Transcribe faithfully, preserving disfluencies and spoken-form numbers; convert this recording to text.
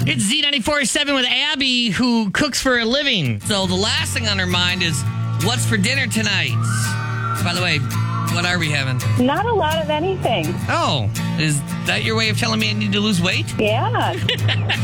It's Z ninety-four point seven with Abby, who cooks for a living. So the last thing on her mind is, what's for dinner tonight? By the way, what are we having? Not a lot of anything. Oh, is that your way of telling me I need to lose weight? Yeah.